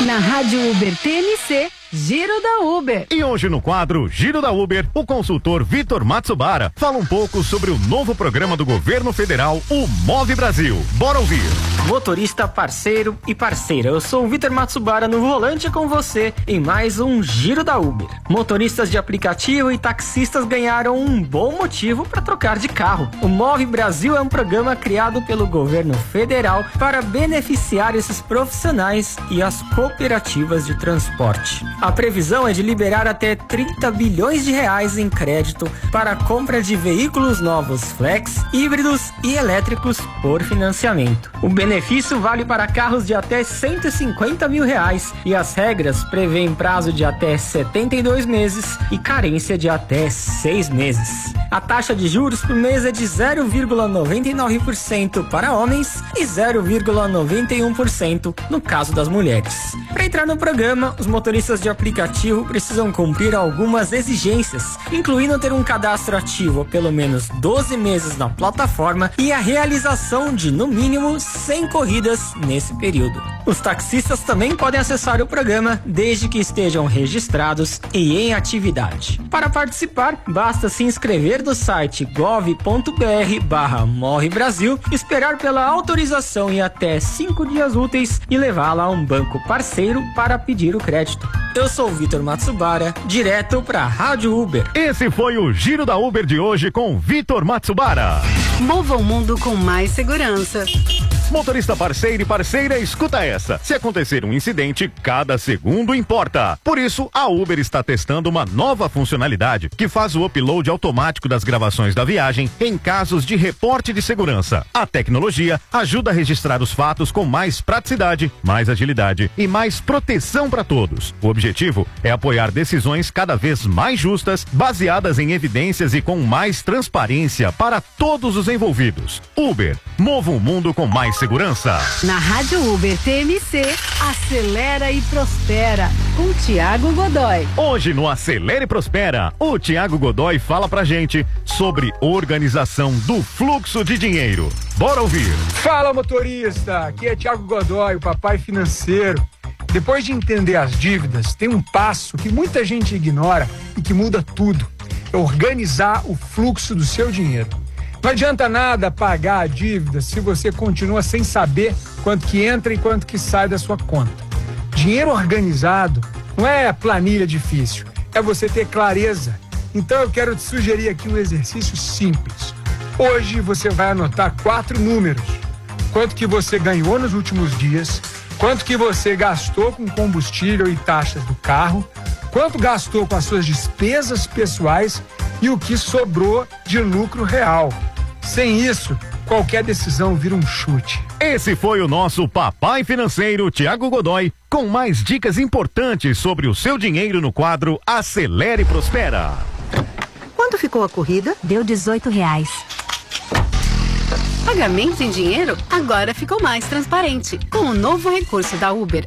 Na Rádio Uber TMC, Giro da Uber. E hoje no quadro Giro da Uber, o consultor Vitor Matsubara fala um pouco sobre o novo programa do governo federal, o Move Brasil. Bora ouvir. Motorista, parceiro e parceira, eu sou o Vitor Matsubara no volante com você em mais um Giro da Uber. Motoristas de aplicativo e taxistas ganharam um bom motivo para trocar de carro. O Move Brasil é um programa criado pelo governo federal para beneficiar esses profissionais e as cooperativas de transporte. A previsão é de liberar até 30 bilhões de reais em crédito para a compra de veículos novos flex, híbridos e elétricos por financiamento. O benefício vale para carros de até 150 mil reais e as regras prevêem prazo de até 72 meses e carência de até 6 meses. A taxa de juros por mês é de 0,99% para homens e 0,91% no caso das mulheres. Para entrar no programa, os motoristas de aplicativo precisam cumprir algumas exigências, incluindo ter um cadastro ativo há pelo menos 12 meses na plataforma e a realização de, no mínimo, 100 corridas nesse período. Os taxistas também podem acessar o programa desde que estejam registrados e em atividade. Para participar, basta se inscrever no site gov.br/Move Brasil, esperar pela autorização em até 5 dias úteis e levá-la a um banco parceiro para pedir o crédito. Eu sou o Vitor Matsubara, direto para a Rádio Uber. Esse foi o Giro da Uber de hoje com Vitor Matsubara. Mova o mundo com mais segurança. Motorista parceiro e parceira, escuta essa. Se acontecer um incidente, cada segundo importa. Por isso, a Uber está testando uma nova funcionalidade que faz o upload automático das gravações da viagem em casos de reporte de segurança. A tecnologia ajuda a registrar os fatos com mais praticidade, mais agilidade e mais proteção para todos. O objetivo é apoiar decisões cada vez mais justas, baseadas em evidências e com mais transparência para todos os envolvidos. Uber, mova o mundo com mais segurança. Na Rádio Uber TMC, Acelera e Prospera, com Thiago Godoy. Hoje no Acelera e Prospera, o Thiago Godoy fala pra gente sobre organização do fluxo de dinheiro. Bora ouvir. Fala, motorista, aqui é Thiago Godoy, o papai financeiro. Depois de entender as dívidas, tem um passo que muita gente ignora e que muda tudo. É organizar o fluxo do seu dinheiro. Não adianta nada pagar a dívida se você continua sem saber quanto que entra e quanto que sai da sua conta. Dinheiro organizado não é planilha difícil, é você ter clareza. Então eu quero te sugerir aqui um exercício simples. Hoje você vai anotar 4 números. Quanto que você ganhou nos últimos dias, quanto que você gastou com combustível e taxas do carro, quanto gastou com as suas despesas pessoais e o que sobrou de lucro real. Sem isso, qualquer decisão vira um chute. Esse foi o nosso papai financeiro, Thiago Godoy, com mais dicas importantes sobre o seu dinheiro no quadro Acelera e Prospera. Quanto ficou a corrida? Deu R$18. Pagamento em dinheiro agora ficou mais transparente. Com o novo recurso da Uber,